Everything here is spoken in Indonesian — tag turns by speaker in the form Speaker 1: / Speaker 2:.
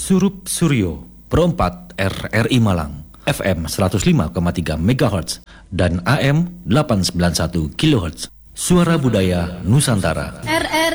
Speaker 1: Surup Suryo, Pro 4 RRI Malang, FM 105,3 MHz dan AM 891 kHz. Suara Budaya Nusantara.
Speaker 2: RRI